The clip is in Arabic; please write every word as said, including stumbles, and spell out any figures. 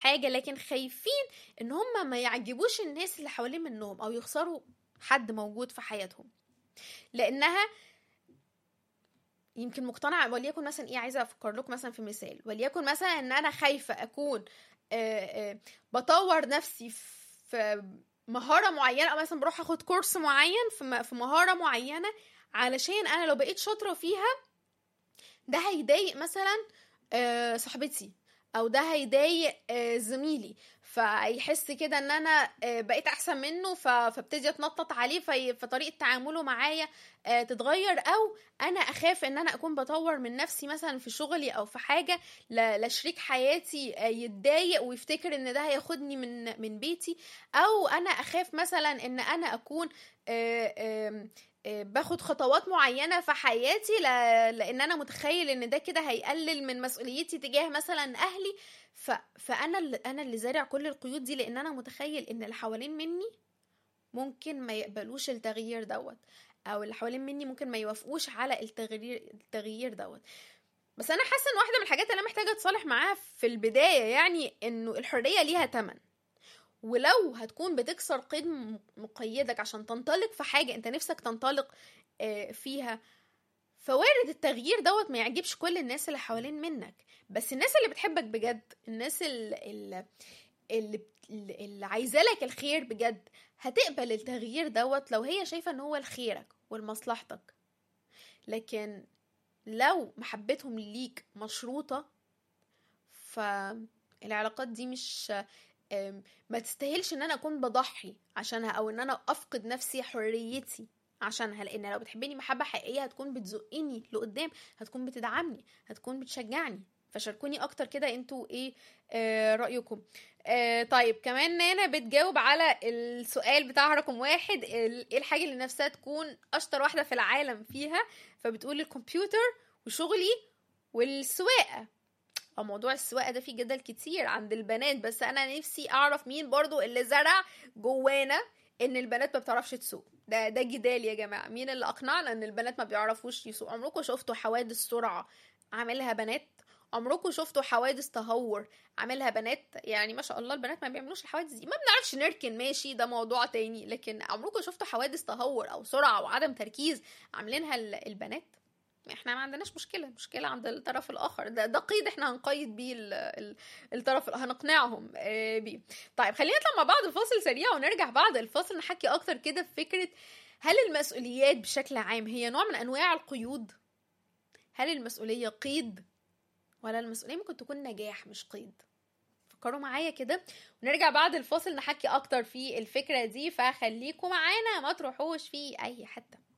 حاجة، لكن خايفين ان هم ما يعجبوش الناس اللي حوالين منهم او يخسروا حد موجود في حياتهم، لانها يمكن مقتنعة. وليكن مثلا ايه، عايزة افكر لكم مثلا في مثال، وليكن مثلا ان انا خايفة اكون آآ آآ بطور نفسي في مهارة معينة، او مثلا بروح اخد كورس معين في في مهارة معينة، علشان انا لو بقيت شاطرة فيها ده هيضايق مثلا صاحبتي، او ده هيضايق زميلي، فيحس كده ان انا بقيت احسن منه، فابتدي اتنطط عليه، فطريقه تعامله معايا تتغير. او انا اخاف ان انا اكون بطور من نفسي مثلا في شغلي او في حاجه، لشريك حياتي يتضايق ويفتكر ان ده هياخدني من من بيتي. او انا اخاف مثلا ان انا اكون باخد خطوات معينة في حياتي ل... لان انا متخيل ان ده كده هيقلل من مسؤوليتي تجاه مثلا اهلي، ف... فانا اللي... انا اللي زارع كل القيود دي، لان انا متخيل ان اللي حوالين مني ممكن ما يقبلوش التغيير دوت، او اللي حوالين مني ممكن ما يوافقوش على التغيير التغيير دوت. بس انا حاسه ان واحده من الحاجات اللي انا محتاجه اتصالح معاها في البدايه، يعني انه الحريه ليها تمن، ولو هتكون بتكسر قيد مقيدك عشان تنطلق في حاجه انت نفسك تنطلق فيها، فوارد التغيير دوت ما يعجبش كل الناس اللي حوالين منك. بس الناس اللي بتحبك بجد، الناس اللي اللي, اللي عايزه لك الخير بجد، هتقبل التغيير دوت لو هي شايفه ان هو لخيرك ولمصلحتك. لكن لو محبتهم ليك مشروطه، فالعلاقات دي مش ما تستاهلش ان انا اكون بضحي عشانها، او ان انا افقد نفسي حريتي عشانها. لان لو بتحبيني محبة حقيقية هتكون بتزقني لقدام، هتكون بتدعمني، هتكون بتشجعني. فشاركوني اكتر كده انتوا ايه آه رأيكم. آه طيب كمان نانا بتجاوب على السؤال بتاع رقم واحد، ايه الحاجة اللي نفسها تكون اشطر واحدة في العالم فيها، فبتقول الكمبيوتر وشغلي والسواقة. او موضوع السواقه ده فيه جدل كتير عند البنات، بس انا نفسي اعرف مين برضو اللي زرع جوانا ان البنات ما بتعرفش تسوق. ده ده جدال يا جماعه، مين اللي اقنعنا ان البنات ما بيعرفوش يسوق؟ عمركم شفتوا حوادث سرعه عاملها بنات؟ عمركم شفتوا حوادث تهور عاملها بنات؟ يعني ما شاء الله البنات ما بيعملوش الحوادث دي. ما بنعرفش نركن ماشي، ده موضوع تاني، لكن عمركم شفتوا حوادث تهور او سرعه وعدم تركيز عاملينها البنات؟ احنا ما عندناش مشكله، مشكله عند الطرف الاخر، ده ده قيد احنا هنقيد بيه الطرف، هنقنعهم بيه. طيب خلينا نطلع مع بعض الفاصل سريع، ونرجع بعد الفاصل نحكي اكتر كده في فكره، هل المسؤوليات بشكل عام هي نوع من انواع القيود؟ هل المسؤوليه قيد، ولا المسؤوليه ممكن تكون نجاح مش قيد؟ فكروا معايا كده، ونرجع بعد الفاصل نحكي اكتر في الفكره دي. فخليكم معانا، ما تروحوش في اي حته.